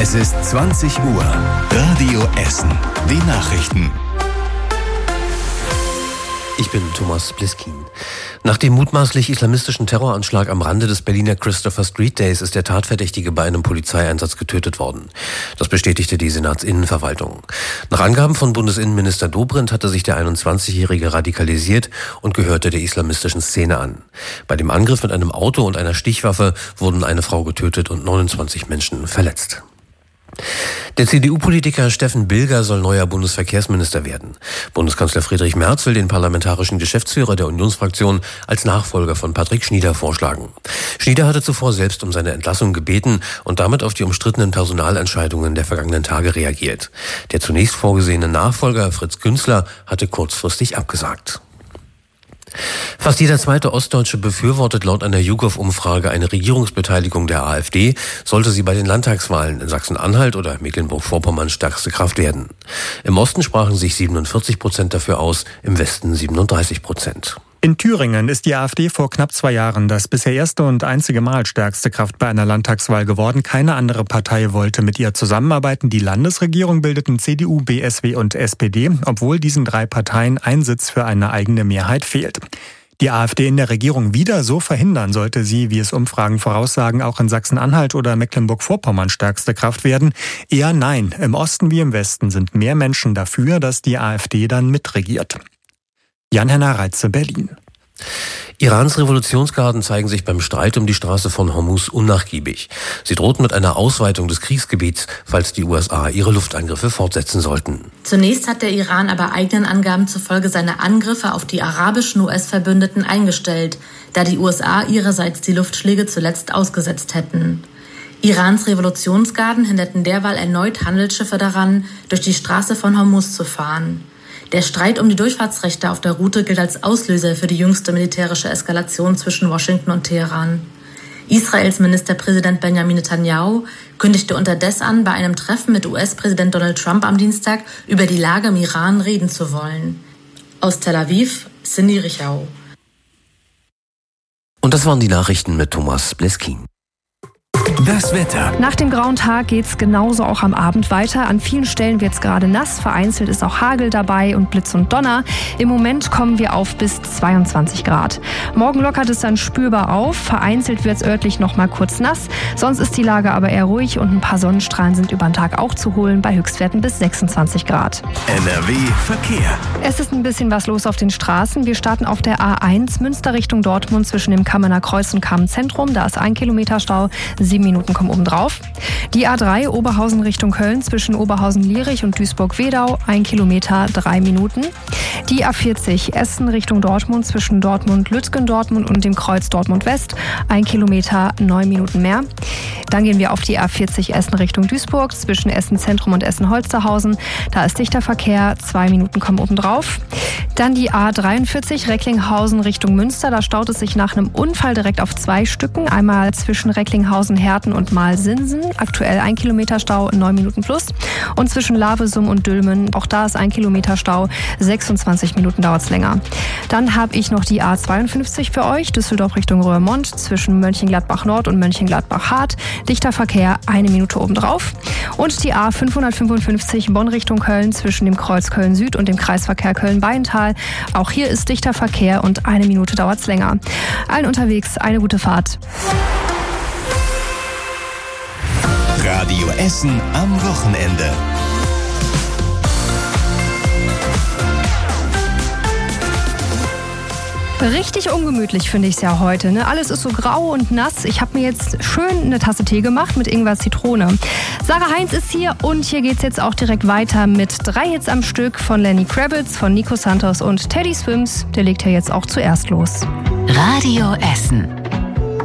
Es ist 20 Uhr. Radio Essen. Die Nachrichten. Ich bin Thomas Bliskin. Nach dem mutmaßlich islamistischen Terroranschlag am Rande des Berliner Christopher Street Days ist der Tatverdächtige bei einem Polizeieinsatz getötet worden. Das bestätigte die Senatsinnenverwaltung. Nach Angaben von Bundesinnenminister Dobrindt hatte sich der 21-Jährige radikalisiert und gehörte der islamistischen Szene an. Bei dem Angriff mit einem Auto und einer Stichwaffe wurden eine Frau getötet und 29 Menschen verletzt. Der CDU-Politiker Steffen Bilger soll neuer Bundesverkehrsminister werden. Bundeskanzler Friedrich Merz will den parlamentarischen Geschäftsführer der Unionsfraktion als Nachfolger von Patrick Schnieder vorschlagen. Schnieder hatte zuvor selbst um seine Entlassung gebeten und damit auf die umstrittenen Personalentscheidungen der vergangenen Tage reagiert. Der zunächst vorgesehene Nachfolger Fritz Günzler hatte kurzfristig abgesagt. Fast jeder zweite Ostdeutsche befürwortet laut einer YouGov-Umfrage eine Regierungsbeteiligung der AfD, sollte sie bei den Landtagswahlen in Sachsen-Anhalt oder Mecklenburg-Vorpommern stärkste Kraft werden. Im Osten sprachen sich 47% dafür aus, im Westen 37%. In Thüringen ist die AfD vor knapp 2 Jahren das bisher erste und einzige Mal stärkste Kraft bei einer Landtagswahl geworden. Keine andere Partei wollte mit ihr zusammenarbeiten. Die Landesregierung bildeten CDU, BSW und SPD, obwohl diesen 3 Parteien ein Sitz für eine eigene Mehrheit fehlt. Die AfD in der Regierung wieder so verhindern, sollte sie, wie es Umfragen voraussagen, auch in Sachsen-Anhalt oder Mecklenburg-Vorpommern stärkste Kraft werden? Eher nein. Im Osten wie im Westen sind mehr Menschen dafür, dass die AfD dann mitregiert. Jan-Henner Reitze, Berlin. Irans Revolutionsgarden zeigen sich beim Streit um die Straße von Hormuz unnachgiebig. Sie drohten mit einer Ausweitung des Kriegsgebiets, falls die USA ihre Luftangriffe fortsetzen sollten. Zunächst hat der Iran aber eigenen Angaben zufolge seine Angriffe auf die arabischen US-Verbündeten eingestellt, da die USA ihrerseits die Luftschläge zuletzt ausgesetzt hätten. Irans Revolutionsgarden hinderten derweil erneut Handelsschiffe daran, durch die Straße von Hormuz zu fahren. Der Streit um die Durchfahrtsrechte auf der Route gilt als Auslöser für die jüngste militärische Eskalation zwischen Washington und Teheran. Israels Ministerpräsident Benjamin Netanyahu kündigte unterdessen an, bei einem Treffen mit US-Präsident Donald Trump am Dienstag über die Lage im Iran reden zu wollen. Aus Tel Aviv, Cindy Richau. Und das waren die Nachrichten mit Thomas Bliskin. Das Wetter. Nach dem grauen Tag geht's genauso auch am Abend weiter. An vielen Stellen wird's gerade nass, vereinzelt ist auch Hagel dabei und Blitz und Donner. Im Moment kommen wir auf bis 22 Grad. Morgen lockert es dann spürbar auf, vereinzelt wird's örtlich noch mal kurz nass. Sonst ist die Lage aber eher ruhig und ein paar Sonnenstrahlen sind über den Tag auch zu holen, bei Höchstwerten bis 26 Grad. NRW Verkehr. Es ist ein bisschen was los auf den Straßen. Wir starten auf der A1 Münster Richtung Dortmund zwischen dem Kammener Kreuz und Kammenzentrum. Da ist 1 Kilometer Stau, 7 Minuten kommen obendrauf. Die A3 Oberhausen Richtung Köln zwischen Oberhausen-Lierich und Duisburg-Wedau, 1 Kilometer, 3 Minuten. Die A40 Essen Richtung Dortmund zwischen Dortmund-Lütgendortmund und dem Kreuz Dortmund-West, 1 Kilometer, 9 Minuten mehr. Dann gehen wir auf die A40 Essen Richtung Duisburg zwischen Essen-Zentrum und Essen-Holsterhausen. Da ist dichter Verkehr, 2 Minuten kommen obendrauf. Dann die A43 Recklinghausen Richtung Münster. Da staut es sich nach einem Unfall direkt auf 2 Stücken. Einmal zwischen Recklinghausen, Herten und Malsinsen. Aktuell 1 Kilometer Stau, 9 Minuten plus. Und zwischen Lavesum und Dülmen, auch da ist 1 Kilometer Stau, 26 Minuten dauert es länger. Dann habe ich noch die A52 für euch, Düsseldorf Richtung Roermond, zwischen Mönchengladbach Nord und Mönchengladbach Hart. Dichter Verkehr, 1 Minute obendrauf. Und die A555 Bonn Richtung Köln zwischen dem Kreuz Köln Süd und dem Kreisverkehr Köln-Beienthal. Auch hier ist dichter Verkehr und 1 Minute dauert es länger. Allen unterwegs eine gute Fahrt. Radio Essen am Wochenende. Richtig ungemütlich finde ich es ja heute. Ne? Alles ist so grau und nass. Ich habe mir jetzt schön eine Tasse Tee gemacht mit Ingwer-Zitrone. Sarah Heinz ist hier und hier geht's jetzt auch direkt weiter mit 3 Hits am Stück von Lenny Kravitz, von Nico Santos und Teddy Swims. Der legt ja jetzt auch zuerst los. Radio Essen.